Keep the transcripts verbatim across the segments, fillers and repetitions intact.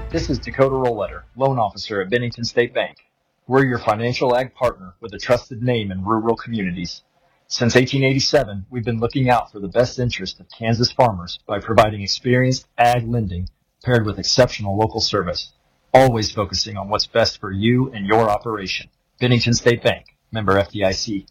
This is Dakota Rollletter, loan officer at Bennington State Bank. We're your financial ag partner with a trusted name in rural communities. Since eighteen eighty-seven, we've been looking out for the best interest of Kansas farmers by providing experienced ag lending paired with exceptional local service, always focusing on what's best for you and your operation. Bennington State Bank, member F D I C.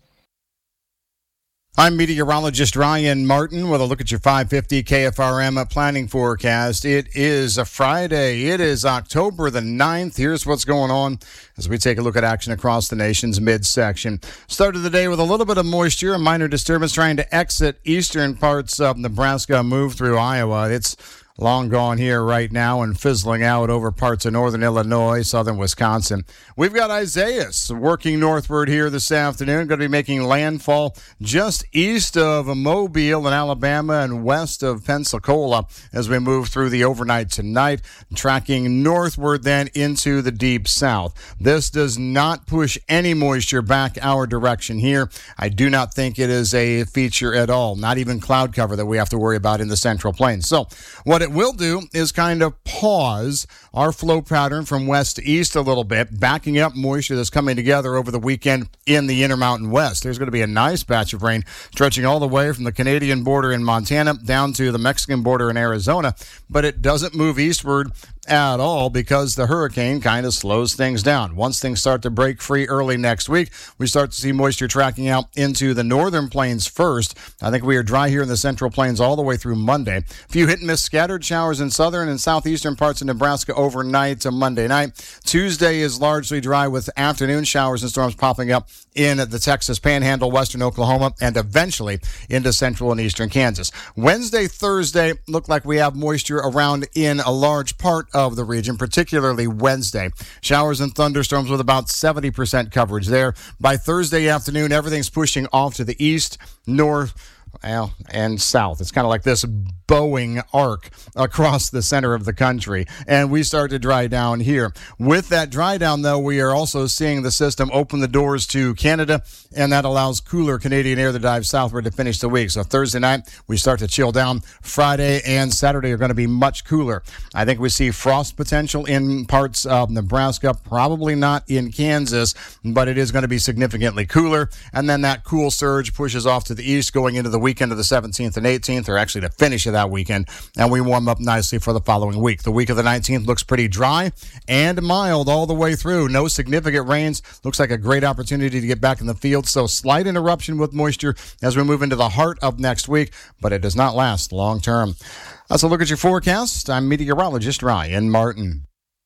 I'm meteorologist Ryan Martin with a look at your five fifty K F R M planning forecast. It is a Friday. It is October the ninth. Here's what's going on as we take a look at action across the nation's midsection. Started the day with a little bit of moisture, a minor disturbance trying to exit eastern parts of Nebraska, move through Iowa. It's long gone here right now and fizzling out over parts of northern Illinois, southern Wisconsin. We've got Isaias working northward here this afternoon, going to be making landfall just east of Mobile in Alabama and west of Pensacola as we move through the overnight tonight, tracking northward then into the deep south. This does not push any moisture back our direction here. I do not think it is a feature at all, not even cloud cover that we have to worry about in the Central Plains. So what it will do is kind of pause our flow pattern from west to east a little bit, backing up moisture that's coming together over the weekend in the Intermountain West. There's going to be a nice patch of rain stretching all the way from the Canadian border in Montana down to the Mexican border in Arizona, but it doesn't move eastward at all because the hurricane kind of slows things down. Once things start to break free early next week, we start to see moisture tracking out into the northern plains first. I think we are dry here in the Central Plains all the way through Monday. A few hit and miss scattered showers in southern and southeastern parts of Nebraska overnight to Monday night. Tuesday is largely dry with afternoon showers and storms popping up in the Texas Panhandle, western Oklahoma, and eventually into central and eastern Kansas. Wednesday, Thursday look like we have moisture around in a large part of the region, particularly Wednesday. Showers and thunderstorms with about seventy percent coverage there. By Thursday afternoon, everything's pushing off to the east, north, well, and south. It's kind of like this bowing arc across the center of the country, and we start to dry down here. With that dry down, though, we are also seeing the system open the doors to Canada, and that allows cooler Canadian air to dive southward to finish the week. So Thursday night, we start to chill down. Friday and Saturday are going to be much cooler. I think we see frost potential in parts of Nebraska, probably not in Kansas, but it is going to be significantly cooler. And then that cool surge pushes off to the east going into the weekend of the seventeenth and eighteenth, or actually the finish of that weekend, and we warm up nicely for the following week. The week of the nineteenth looks pretty dry and mild all the way through. No significant rains. Looks like a great opportunity to get back in the field. So slight interruption with moisture as we move into the heart of next week, but it does not last long term. Let's look at your forecast. I'm meteorologist Ryan Martin.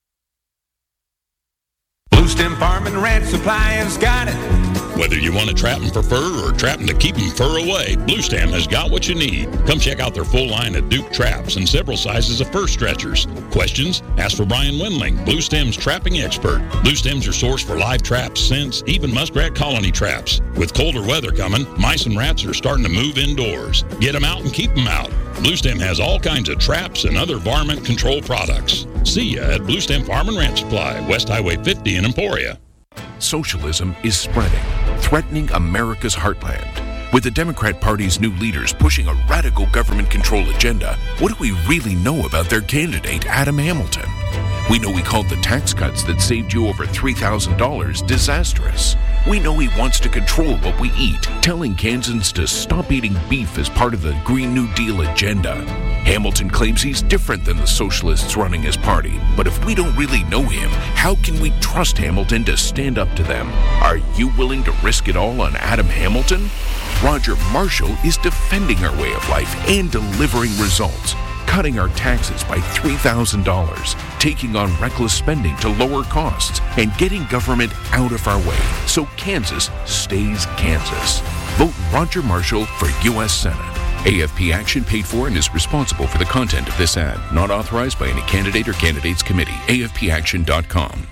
Blue Stem Farm and Ranch Supply has got it. Whether you want to trap them for fur or trap them to keep them fur away, Blue Stem has got what you need. Come check out their full line of Duke traps and several sizes of fur stretchers. Questions? Ask for Brian Wendling, Blue Stem's trapping expert. Blue Stem's your source for live traps, scents, even muskrat colony traps. With colder weather coming, mice and rats are starting to move indoors. Get them out and keep them out. Blue Stem has all kinds of traps and other varmint control products. See ya at Blue Stem Farm and Ranch Supply, West Highway fifty in Emporia. Socialism is spreading, threatening America's heartland. With the Democrat Party's new leaders pushing a radical government control agenda, what do we really know about their candidate, Adam Hamilton? We know he called the tax cuts that saved you over three thousand dollars disastrous. We know he wants to control what we eat, telling Kansans to stop eating beef as part of the Green New Deal agenda. Hamilton claims he's different than the socialists running his party, but if we don't really know him, how can we trust Hamilton to stand up to them? Are you willing to risk it all on Adam Hamilton? Roger Marshall is defending our way of life and delivering results, cutting our taxes by three thousand dollars, taking on reckless spending to lower costs, and getting government out of our way so Kansas stays Kansas. Vote Roger Marshall for U S Senate. A F P Action paid for and is responsible for the content of this ad. Not authorized by any candidate or candidates committee. A F P action dot com.